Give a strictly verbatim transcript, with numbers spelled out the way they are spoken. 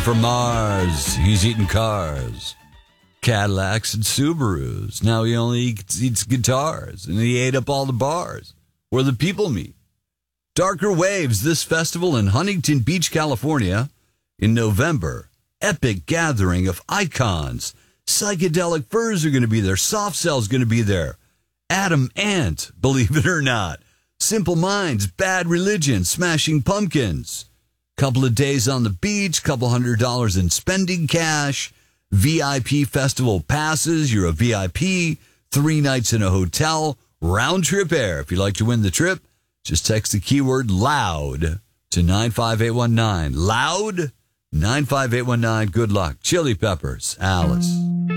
from Mars. He's eating cars. Cadillacs and Subarus. Now he only eats, eats guitars, and he ate up all the bars where the people meet. Darker Waves, this festival in Huntington Beach, California, in November. Epic gathering of icons. Psychedelic Furs are going to be there. Soft Cell's going to be there. Adam Ant, believe it or not. Simple Minds, Bad Religion, Smashing Pumpkins. Couple of days on the beach, couple hundred dollars in spending cash. V I P festival passes. You're a V I P. Three nights in a hotel. Round trip air. If you'd like to win the trip, just text the keyword LOUD to nine five eight one nine. LOUD? nine five eight one nine. Good luck. Chili Peppers. Alice.